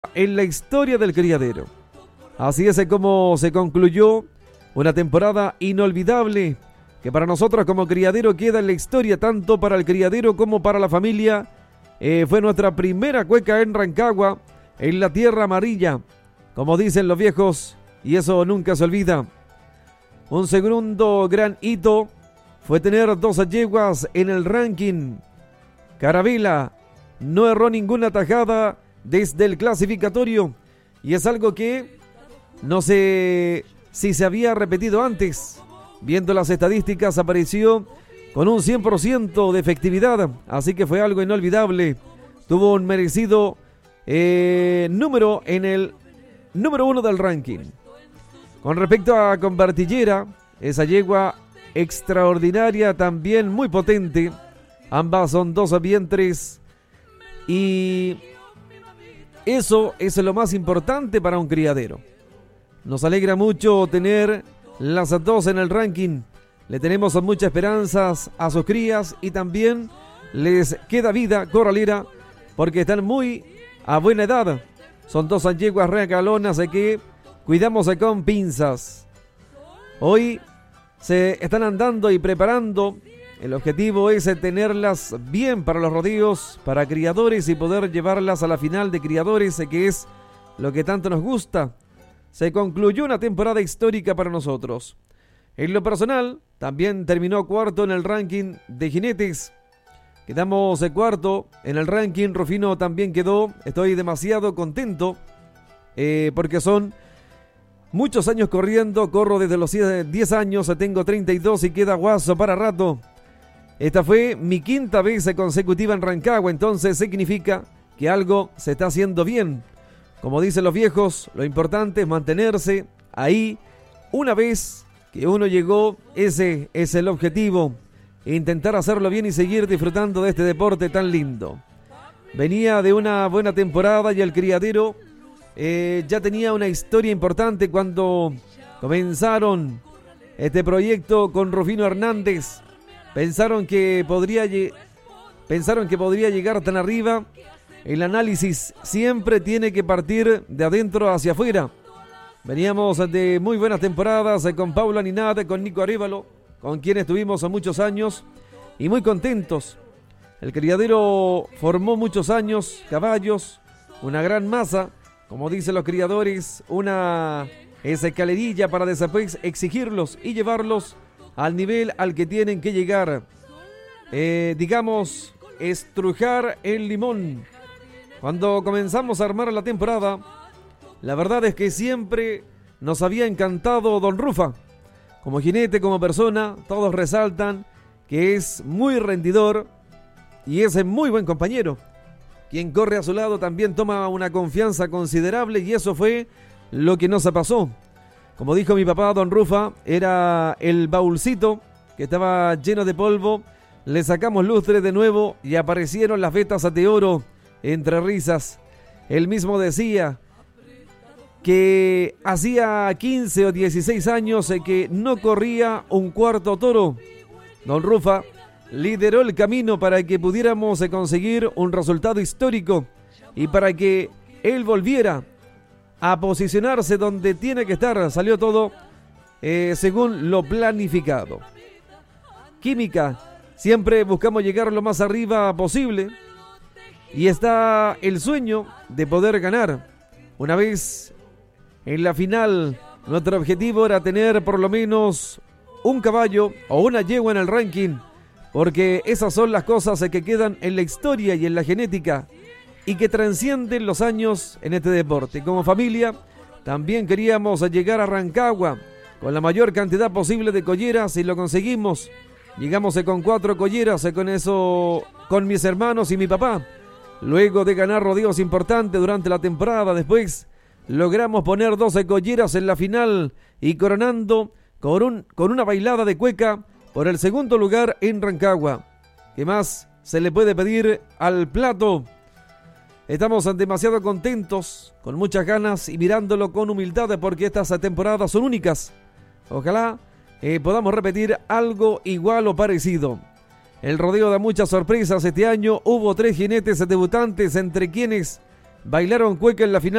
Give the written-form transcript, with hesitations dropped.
en la historia del criadero. Así es como se concluyó una temporada inolvidable que para nosotros como criadero queda en la historia, tanto para el criadero como para la familia. Fue nuestra primera cueca en Rancagua, en la tierra amarilla, como dicen los viejos, y eso nunca se olvida. Un segundo gran hito fue tener 2 yeguas en el ranking. Carabela no erró ninguna tajada desde el clasificatorio, y es algo que no sé si se había repetido antes. Viendo las estadísticas, apareció con un 100% de efectividad, así que fue algo inolvidable. Tuvo un merecido número en el número 1 del ranking. Con respecto a Convertillera, esa yegua extraordinaria, también muy potente. Ambas son 2 vientres y eso es lo más importante para un criadero. Nos alegra mucho tener las 2 en el ranking. Le tenemos muchas esperanzas a sus crías y también les queda vida corralera porque están muy a buena edad. Son 2 yeguas regalonas que cuidamos con pinzas. Hoy se están andando y preparando. El objetivo es tenerlas bien para los rodeos, para criadores y poder llevarlas a la final de criadores, que es lo que tanto nos gusta. Se concluyó una temporada histórica para nosotros. En lo personal, también terminó cuarto en el ranking de jinetes. Quedamos cuarto en el ranking. Rufino también quedó. Estoy demasiado contento porque son muchos años corriendo. Corro desde los 10 años, tengo 32 y queda guaso para rato. Esta fue mi 5ª vez consecutiva en Rancagua, entonces significa que algo se está haciendo bien. Como dicen los viejos, lo importante es mantenerse ahí. Una vez que uno llegó, ese es el objetivo. Intentar hacerlo bien y seguir disfrutando de este deporte tan lindo. Venía de una buena temporada y el criadero ya tenía una historia importante cuando comenzaron este proyecto con Rufino Hernández. Pensaron que podría llegar tan arriba. El análisis siempre tiene que partir de adentro hacia afuera. Veníamos de muy buenas temporadas con Paulo Aninat, con Nico Arévalo, con quien estuvimos muchos años y muy contentos. El criadero formó muchos años caballos, una gran masa, como dicen los criadores, una escalerilla para después exigirlos y llevarlos al nivel al que tienen que llegar. Digamos, estrujar el limón. Cuando comenzamos a armar la temporada, la verdad es que siempre nos había encantado Don Rufa. Como jinete, como persona, todos resaltan que es muy rendidor y es muy buen compañero. Quien corre a su lado también toma una confianza considerable y eso fue lo que nos pasó. Como dijo mi papá, Don Rufa era el baúlcito que estaba lleno de polvo. Le sacamos lustre de nuevo y aparecieron las vetas de oro entre risas. Él mismo decía que hacía 15 o 16 años que no corría un cuarto toro. Don Rufa lideró el camino para que pudiéramos conseguir un resultado histórico y para que él volviera a posicionarse donde tiene que estar. Salió todo según lo planificado. Química, siempre buscamos llegar lo más arriba posible y está el sueño de poder ganar. Una vez en la final, nuestro objetivo era tener por lo menos un caballo o una yegua en el ranking, porque esas son las cosas que quedan en la historia y en la genética y que trascienden los años en este deporte. Como familia, también queríamos llegar a Rancagua con la mayor cantidad posible de colleras y lo conseguimos. Llegamos con 4 colleras, con eso, con mis hermanos y mi papá. Luego de ganar rodeos importantes durante la temporada, después logramos poner 12 colleras en la final y coronando con una bailada de cueca por el segundo lugar en Rancagua. ¿Qué más se le puede pedir al plato? Estamos demasiado contentos, con muchas ganas y mirándolo con humildad porque estas temporadas son únicas. Ojalá podamos repetir algo igual o parecido. El rodeo da muchas sorpresas este año. Hubo 3 jinetes debutantes, entre quienes bailaron cueca en la final